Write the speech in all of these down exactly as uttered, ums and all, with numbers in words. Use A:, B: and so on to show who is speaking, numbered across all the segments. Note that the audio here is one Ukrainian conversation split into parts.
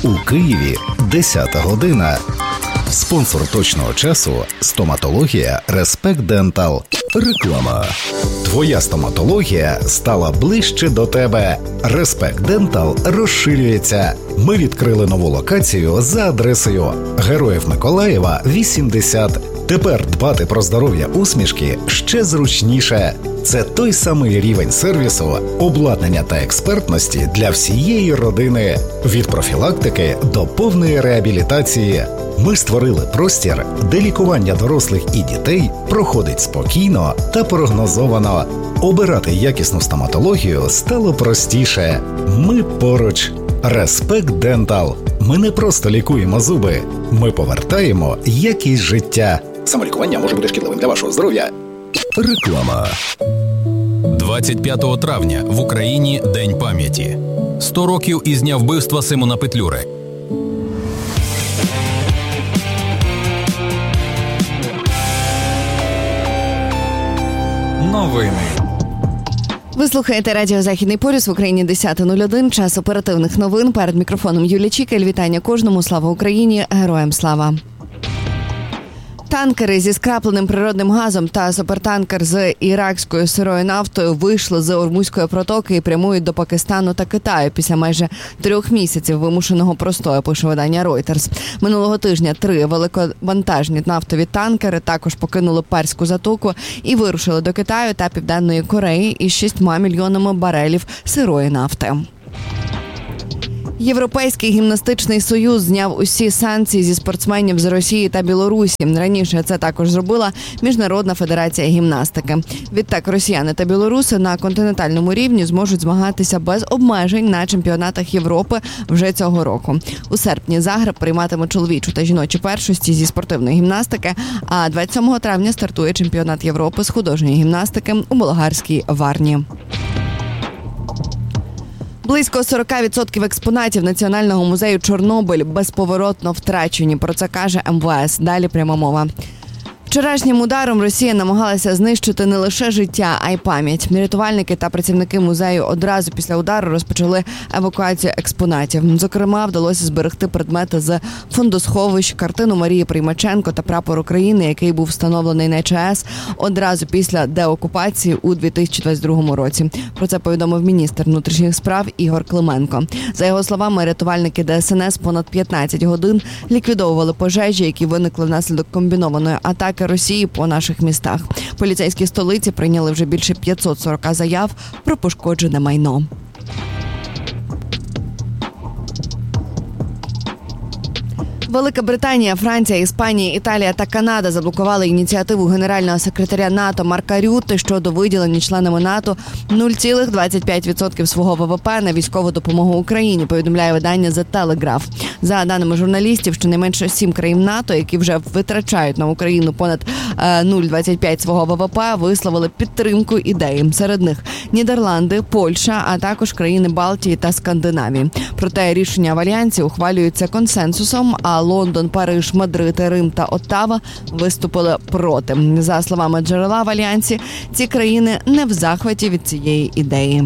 A: У Києві десята година. Спонсор точного часу – стоматологія Респект Дентал. Реклама. Твоя стоматологія стала ближче до тебе. Респект Дентал розширюється. Ми відкрили нову локацію за адресою Героїв Миколаєва, вісімдесят. Тепер дбати про здоров'я усмішки ще зручніше. Це той самий рівень сервісу, обладнання та експертності для всієї родини. Від профілактики до повної реабілітації. Ми створили простір, де лікування дорослих і дітей проходить спокійно та прогнозовано. Обирати якісну стоматологію стало простіше. Ми поруч. Респект Дентал. Ми не просто лікуємо зуби. Ми повертаємо якість життя. Самолікування може бути шкідливим для вашого здоров'я. Реклама.
B: двадцять п'ятого травня в Україні День пам'яті. сто років із дня вбивства Симона Петлюри.
C: Новини.
D: Ви слухаєте радіо «Західний полюс», в Україні десята нуль один, час оперативних новин. Перед мікрофоном Юлія Чікель. Вітання кожному. Слава Україні! Героям слава! Танкери зі скрапленим природним газом та супертанкер з іракською сирою нафтою вийшли з Ормузької протоки і прямують до Пакистану та Китаю після майже трьох місяців вимушеного простою, пише видання Reuters. Минулого тижня три великовантажні нафтові танкери також покинули Перську затоку і вирушили до Китаю та Південної Кореї із шістьма мільйонами барелів сирої нафти. Європейський гімнастичний союз зняв усі санкції зі спортсменів з Росії та Білорусі. Раніше це також зробила Міжнародна федерація гімнастики. Відтак росіяни та білоруси на континентальному рівні зможуть змагатися без обмежень на чемпіонатах Європи вже цього року. У серпні Загреб прийматиме чоловічу та жіночі першості зі спортивної гімнастики, а двадцять сьомого травня стартує чемпіонат Європи з художньої гімнастики у болгарській Варні. Близько сорок відсотків експонатів Національного музею Чорнобиль безповоротно втрачені. Про це каже ем ве ес. Далі пряма мова. Вчорашнім ударом Росія намагалася знищити не лише життя, а й пам'ять. Рятувальники та працівники музею одразу після удару розпочали евакуацію експонатів. Зокрема, вдалося зберегти предмети з фондосховищ, картину Марії Приймаченко та прапор України, який був встановлений на ЧАЕС одразу після деокупації у дві тисячі двадцять другому році. Про це повідомив міністр внутрішніх справ Ігор Клименко. За його словами, рятувальники де ес ен ес понад п'ятнадцять годин ліквідовували пожежі, які виникли внаслідок комбінованої атаки Росії по наших містах. Поліцейські столиці прийняли вже більше п'ятсот сорок заяв про пошкоджене майно. Велика Британія, Франція, Іспанія, Італія та Канада заблокували ініціативу генерального секретаря НАТО Марка Рютте щодо виділення членами НАТО нуль цілих двадцять п'ять відсотків свого ва ве пе на військову допомогу Україні, повідомляє видання The Telegraph. За даними журналістів, щонайменше сім країн НАТО, які вже витрачають на Україну понад нуль цілих двадцять п'ять відсотків свого ва ве пе, висловили підтримку ідеї. Серед них Нідерланди, Польща, а також країни Балтії та Скандинавії. Проте рішення в Альянсі ухвалюються консенсусом, а Лондон, Париж, Мадрид, Рим та Оттава виступили проти. За словами джерела в Альянсі, ці країни не в захваті від цієї ідеї.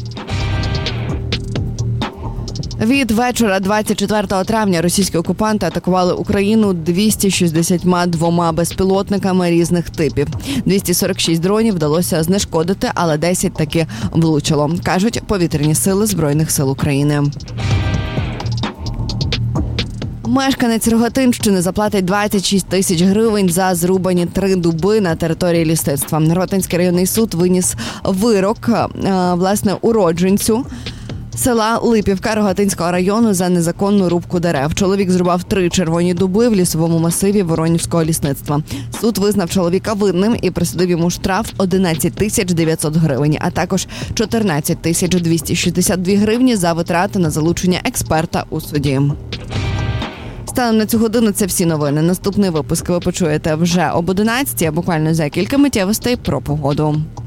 D: Від вечора двадцять четвертого травня російські окупанти атакували Україну двома шістдесятьма двома безпілотниками різних типів. двісті сорок шість дронів вдалося знешкодити, але десять таки влучило, кажуть повітряні сили Збройних сил України. Мешканець Рогатинщини заплатить двадцять шість тисяч гривень за зрубані три дуби на території лісництва. Рогатинський районний суд виніс вирок, власне, уродженцю села Липівка Рогатинського району за незаконну рубку дерев. Чоловік зрубав три червоні дуби в лісовому масиві Воронівського лісництва. Суд визнав чоловіка винним і присудив йому штраф одинадцять тисяч дев'ятсот гривень, а також чотирнадцять тисяч двісті шістдесят дві гривні за витрати на залучення експерта у суді. Станом на цю годину це всі новини. Наступний випуск ви почуєте вже об одинадцятій, а буквально за кілька миттєвостей про погоду.